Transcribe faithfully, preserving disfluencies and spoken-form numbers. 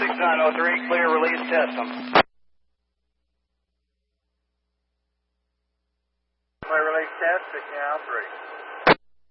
six nine oh three, clear release, test them. Clear release test, six nine oh three.